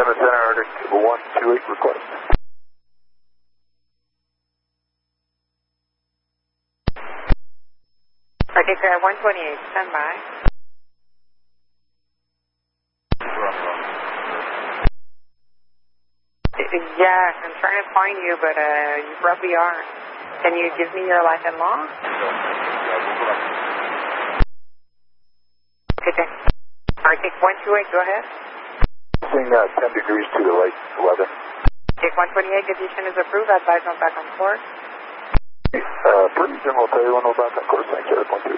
the center, order 128 request. Okay, sir, 128, stand by. Yeah, I'm trying to find you, but you probably are. Can you give me your life and law? Okay, thanks. Arctic 128, go ahead. Seeing 10 degrees to the right weather. Arctic 128, condition is approved. Advise on back on course. Please, Jim will tell you when we're back on course. Thanks, Eric 12.